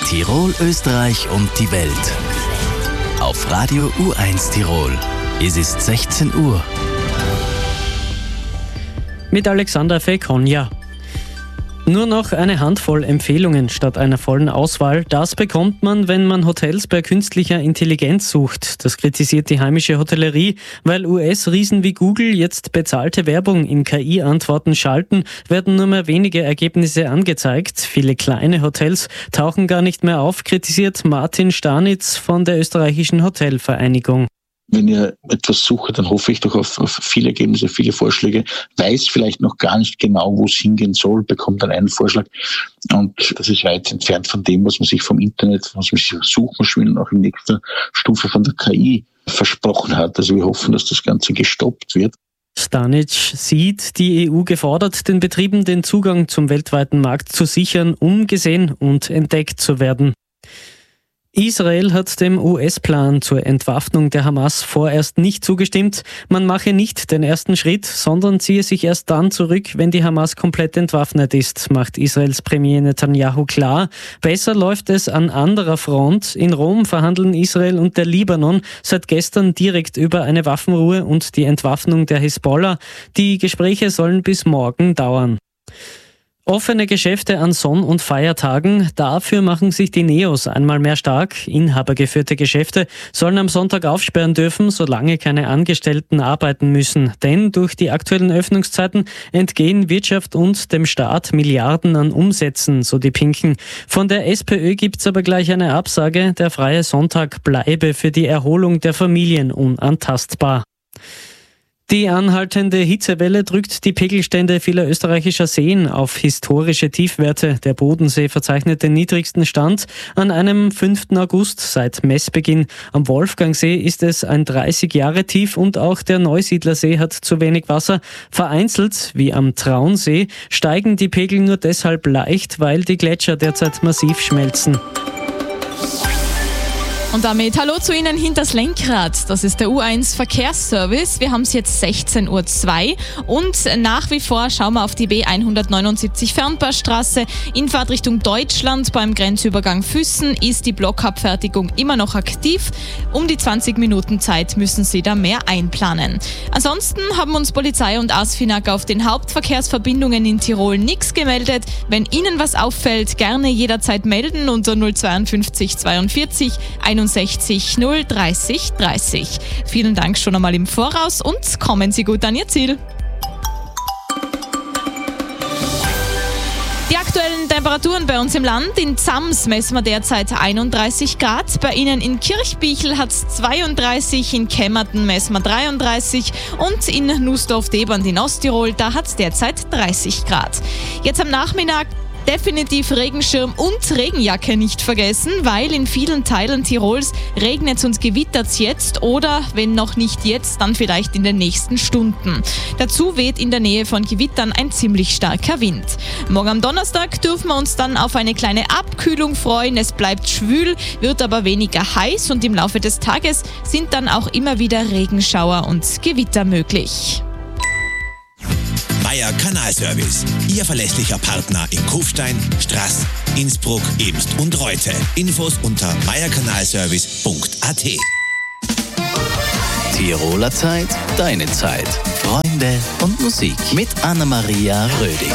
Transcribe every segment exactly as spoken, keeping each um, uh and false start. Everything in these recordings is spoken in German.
Tirol, Österreich und die Welt. Auf Radio U eins Tirol. Es ist sechzehn Uhr. Mit Alexander Fekonja. Nur noch eine Handvoll Empfehlungen statt einer vollen Auswahl. Das bekommt man, wenn man Hotels bei künstlicher Intelligenz sucht. Das kritisiert die heimische Hotellerie, weil U S-Riesen wie Google jetzt bezahlte Werbung in K I-Antworten schalten, werden nur mehr wenige Ergebnisse angezeigt. Viele kleine Hotels tauchen gar nicht mehr auf, kritisiert Martin Stanitz von der österreichischen Hotelvereinigung. Wenn ihr etwas sucht, dann hoffe ich doch auf, auf viele Ergebnisse, viele Vorschläge, weiß vielleicht noch gar nicht genau, wo es hingehen soll, bekommt dann einen Vorschlag. Und das ist weit entfernt von dem, was man sich vom Internet, was man sich Suchmaschinen auch in nächster Stufe von der K I versprochen hat. Also wir hoffen, dass das Ganze gestoppt wird. Stanic sieht die E U gefordert, den Betrieben den Zugang zum weltweiten Markt zu sichern, um gesehen und entdeckt zu werden. Israel hat dem U S-Plan zur Entwaffnung der Hamas vorerst nicht zugestimmt. Man mache nicht den ersten Schritt, sondern ziehe sich erst dann zurück, wenn die Hamas komplett entwaffnet ist, macht Israels Premier Netanyahu klar. Besser läuft es an anderer Front. In Rom verhandeln Israel und der Libanon seit gestern direkt über eine Waffenruhe und die Entwaffnung der Hisbollah. Die Gespräche sollen bis morgen dauern. Offene Geschäfte an Sonn- und Feiertagen, dafür machen sich die Neos einmal mehr stark. Inhabergeführte Geschäfte sollen am Sonntag aufsperren dürfen, solange keine Angestellten arbeiten müssen. Denn durch die aktuellen Öffnungszeiten entgehen Wirtschaft und dem Staat Milliarden an Umsätzen, so die Pinken. Von der SPÖ gibt's aber gleich eine Absage, der freie Sonntag bleibe für die Erholung der Familien unantastbar. Die anhaltende Hitzewelle drückt die Pegelstände vieler österreichischer Seen auf historische Tiefwerte. Der Bodensee verzeichnet den niedrigsten Stand an einem fünften August seit Messbeginn. Am Wolfgangsee ist es ein dreißig Jahre Tief und auch der Neusiedlersee hat zu wenig Wasser. Vereinzelt, wie am Traunsee, steigen die Pegel nur deshalb leicht, weil die Gletscher derzeit massiv schmelzen. Und damit hallo zu Ihnen hinters Lenkrad. Das ist der U eins Verkehrsservice. Wir haben es jetzt sechzehn Uhr zwei und nach wie vor schauen wir auf die B hundertneunundsiebzig Fernpassstraße in Fahrtrichtung Deutschland. Beim Grenzübergang Füssen ist die Blockabfertigung immer noch aktiv. Um die zwanzig Minuten Zeit müssen Sie da mehr einplanen. Ansonsten haben uns Polizei und ASFINAG auf den Hauptverkehrsverbindungen in Tirol nichts gemeldet. Wenn Ihnen was auffällt, gerne jederzeit melden unter null zweiundfünfzig zweiundvierzig einundsechzig null dreißig dreißig. Vielen Dank schon einmal im Voraus und kommen Sie gut an Ihr Ziel. Die aktuellen Temperaturen bei uns im Land. In Zams messen wir derzeit einunddreißig Grad. Bei Ihnen in Kirchbichl hat es zweiunddreißig, in Kemmerten messen wir dreiunddreißig und in Nussdorf-Deband in Osttirol, da hat es derzeit dreißig Grad. Jetzt am Nachmittag definitiv Regenschirm und Regenjacke nicht vergessen, weil in vielen Teilen Tirols regnet es und gewittert es jetzt oder wenn noch nicht jetzt, dann vielleicht in den nächsten Stunden. Dazu weht in der Nähe von Gewittern ein ziemlich starker Wind. Morgen am Donnerstag dürfen wir uns dann auf eine kleine Abkühlung freuen. Es bleibt schwül, wird aber weniger heiß und im Laufe des Tages sind dann auch immer wieder Regenschauer und Gewitter möglich. Meier Kanalservice, Ihr verlässlicher Partner in Kufstein, Straß, Innsbruck, Ebst und Reute. Infos unter meierkanalservice punkt a t. Tiroler Zeit, deine Zeit. Freunde und Musik mit Anna-Maria Rödig.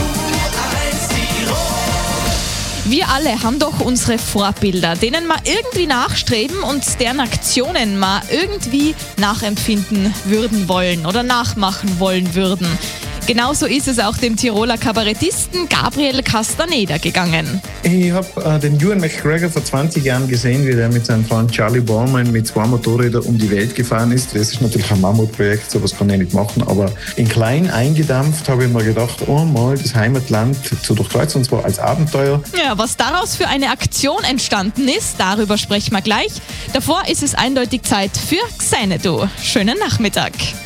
Wir alle haben doch unsere Vorbilder, denen wir irgendwie nachstreben und deren Aktionen wir irgendwie nachempfinden würden wollen oder nachmachen wollen würden. Genauso ist es auch dem Tiroler Kabarettisten Gabriel Castaneda gegangen. Ich habe äh, den Ewan McGregor vor zwanzig Jahren gesehen, wie der mit seinem Freund Charlie Ballman mit zwei Motorrädern um die Welt gefahren ist. Das ist natürlich ein Mammutprojekt, sowas kann ich nicht machen, aber in klein eingedampft habe ich mir gedacht, oh mal das Heimatland zu durchkreuzen, und zwar als Abenteuer. Ja, was daraus für eine Aktion entstanden ist, darüber sprechen wir gleich. Davor ist es eindeutig Zeit für Xanadu. Schönen Nachmittag.